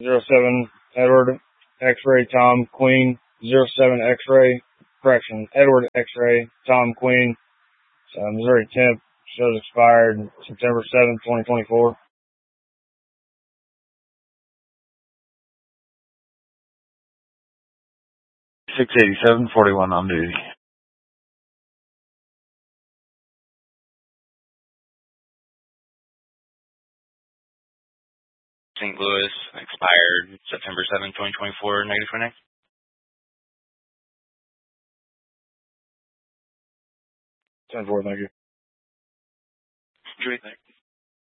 07 Edward X-ray Tom Queen 07 X-ray correction Edward X-ray Tom Queen Missouri temp shows expired September 7th, 2024. 687, 41 on duty. St. Louis, expired September 7th, 2024, negative 29. 10-4, thank you. Julie, thanks.